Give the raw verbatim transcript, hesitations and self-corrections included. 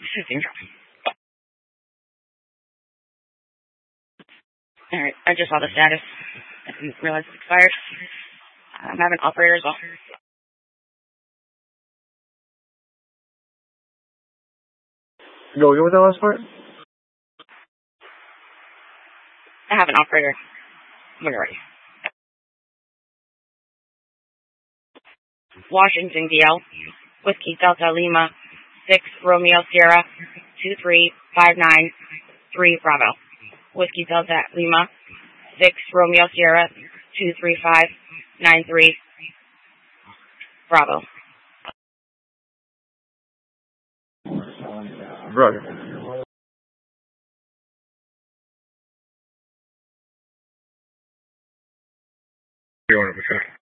Shifting. Alright, I just saw the status. I didn't realize it expired. I'm having operator as well. Go again with that last part? I have an operator. When you're ready. Washington D L, Whiskey Delta Lima, six Romeo Sierra, two three five nine three Bravo. Whiskey Delta Lima, six Romeo Sierra, two three five nine three Bravo. Brother. You want to